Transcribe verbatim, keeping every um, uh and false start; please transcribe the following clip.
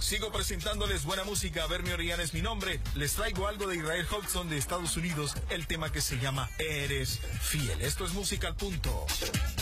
Sigo presentándoles buena música. Bernie Orellana es mi nombre. Les traigo algo de Israel Hudson de Estados Unidos, el tema que se llama Eres Fiel. Esto es Música al Punto.